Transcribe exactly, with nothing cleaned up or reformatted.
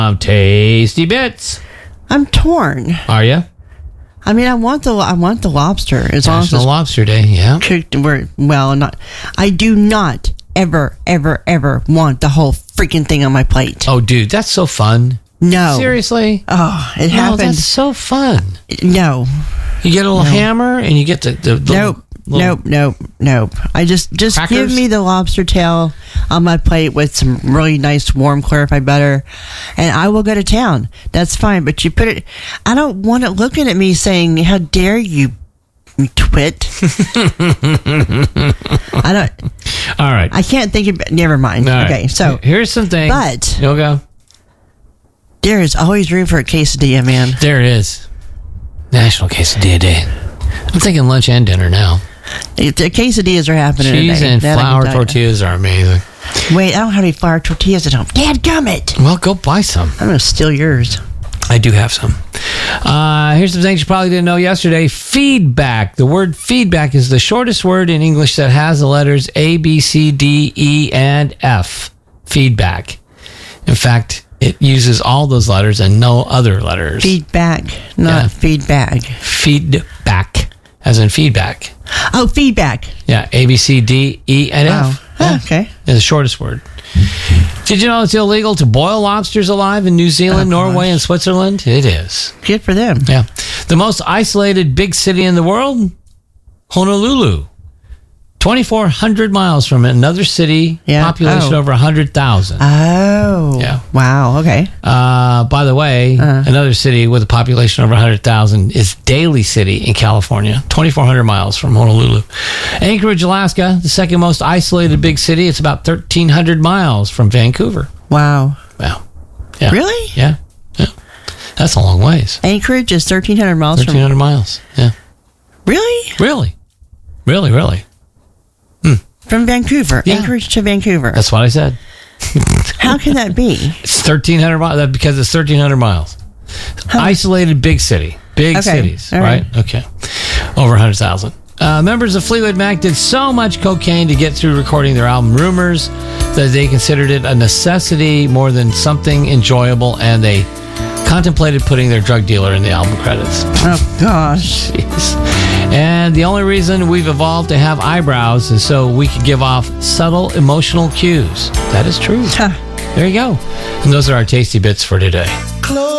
Um, tasty bits. I'm torn. Are you? I mean, I want the I want the lobster as long as National it's Lobster Day, yeah. cooked. Where, well, not. I do not ever, ever, ever want the whole freaking thing on my plate. Oh, dude, that's so fun. No, Seriously? Oh, it No, happened. that's so fun. No, You get a little No. hammer and you get the, the, the nope, little, nope, nope, nope. I just just Crackers? give me the lobster tail on my plate with some really nice warm clarified butter, and I will go to town. That's fine. But you put it. I don't want it looking at me saying, "How dare you, you twit." I don't. All right. I can't think of. Never mind. All right. Okay, so here's some things. but You'll go. there is always room for a quesadilla, man. There it is. National Quesadilla Day. I'm thinking lunch and dinner now. The quesadillas are happening Cheese today. and That I can flour tell you. tortillas are amazing. Wait, I don't have any flour tortillas at home. Dadgummit! Well, go buy some. I'm going to steal yours. I do have some. Uh, here's some things you probably didn't know yesterday. Feedback. The word feedback is the shortest word in English that has the letters A, B, C, D, E, and F. Feedback. In fact, it uses all those letters and no other letters. Feedback, not Yeah. feedback. Feedback, as in feedback. Oh, feedback. Yeah, A, B, C, D, E, and Wow. F. Oh, Yeah. okay. It's the shortest word. Did you know it's illegal to boil lobsters alive in New Zealand, Oh, Norway, gosh. and Switzerland? It is. Good for them. Yeah. The most isolated big city in the world? Honolulu. twenty-four hundred miles from another city, Yeah. population Oh. over one hundred thousand. Oh. Yeah. Wow. Okay. Uh, by the way, Uh. another city with a population over one hundred thousand is Daly City in California, twenty-four hundred miles from Honolulu. Anchorage, Alaska, the second most isolated big city. It's about thirteen hundred miles from Vancouver. Wow. Wow. Yeah. Really? Yeah. Yeah. That's a long ways. Anchorage is thirteen hundred miles thirteen hundred miles. Yeah. from. Really? Really? Really, really. From Vancouver. Yeah. Anchorage to Vancouver. That's what I said. How can that be? It's thirteen hundred miles that- because it's thirteen hundred miles. Isolated big city. Big Okay. cities, All right? right. Okay. Over one hundred thousand. Uh, members of Fleetwood Mac did so much cocaine to get through recording their album Rumors that they considered it a necessity more than something enjoyable, and they contemplated putting their drug dealer in the album credits. Oh, gosh. Jeez. And the only reason we've evolved to have eyebrows is so we can give off subtle emotional cues. That is true. Huh. There you go. And those are our tasty bits for today. Close